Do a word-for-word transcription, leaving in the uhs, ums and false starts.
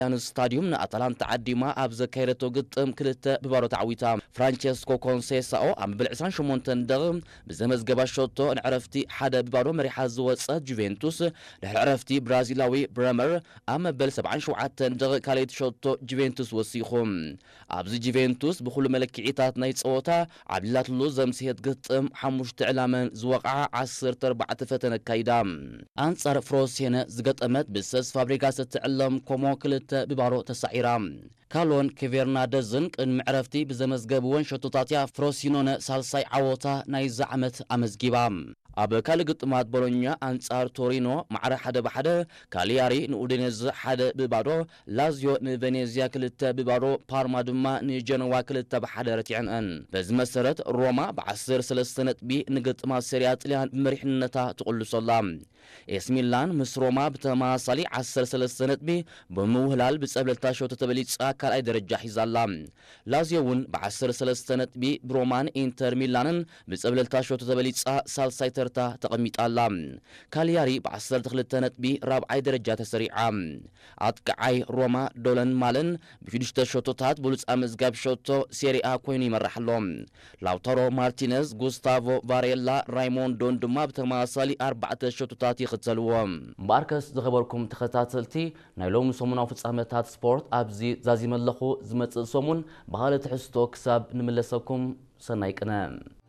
ያን ስታዲየም ንአታላንታ ዓዲማ ኣብ ዘካየደቶ ግጥም ክልተ ብባሮ ተዓዊታ ፍራንቸስኮ ኮንሴሳኦ ኣብ ብልዕ عشرين وثمانية دقيقة بزمزገባ ሾቶ ንዕረፍቲ ሓደ ብባሮ መሪሓ ዝወፀት ጁቬንቱስ ድሕሪ ዕረፍቲ ብራዚላዊ ብረመር ኣብ መበል سبعة وسبعين دقيقة ካልአይቲ ሾቶ ጁቬንቱስ ወሲኹም ኣብዚ ጁቬንቱስ ብኩሉ መለክዒታት ናይ ፀወታ ዓብላትሉ ዘምስሄት ግጥም ሓሙሽተ ዕላመን ዝወቕዓ عشرة أربعة ፈተነ ካይዳ አንጻር ፍሮሴነ ዝገጠመት ብሰስ ፋብሪካ ስትዕለም ኮሞ ክልተ ብባሮ ተሳዒራ ካሎን ኬቨርናደዝን ቅድሚ ዕረፍቲ ብዘመዝገብወን ሸቶታትያ ፍሮሲኖነ ሳልሳይ ዓወታ ናይ ዛዕመት ኣመዝጊባ ኣብ ካልእ ግጥማት ቦሎኛ አንጻር ቶሪኖ ማዕረ ሓደ በሓደ ካሊያሪ ንኡዲኔዝ ሓደ ብባዶ ላዚዮ ንቬኔዚያ ክልተ ብባዶ ፓርማ ድማ ንጀነዋ ክልተ በሓደ ረቲዐን በዚ መሰረት ሮማ ب13 ነጥቢ ንግጥማት ሰሪያ ጣልያን ብመሪሕነታ ትቕልሶላ ኤስ ሚላን ምስ ሮማ ብተማሳሊ عشرة ነጥቢ ብምውህላል ብጸብለልታ ሾቶ ተበሊጻ ካልኣይ ደረጃ ሒዛላ ላዚዮ እውን ب13 ነጥቢ ብሮማን ኢንተር ሚላንን ብጸብለልታ ሾቶ ተበሊጻ ሳልሳይ ተርታ ተቐሚጣላ ካሊያሪ ب12 ነጥቢ ራብዓይ ደረጃ ተሰሪዓ ኣጥቃዓይ ሮማ ዶለን ማለን ብሽዱሽተ ሾቶታት ብሉጽ ኣመዝጋብ ሾቶ ሴሪአ ኮይኑ ይመራሕሎም ላውታሮ ማርቲነዝ ጉስታቮ ቫሬላ ራይሞንዶን ድማ ብተማሳሊ ኣርባዕተ ሾቶታት ይኽተልዎም ባርከስ ዝኸበርኩም ተኸታተልቲ ናይ ሎሚ ሰሙናዊ ፍጻመታት ስፖርት ኣብዚ ዛዚመለኹ ዝመጽእ ሰሙን ባህለ ትሕዝቶ ክሳብ ንምለሰኩም ሰናይ ቅነ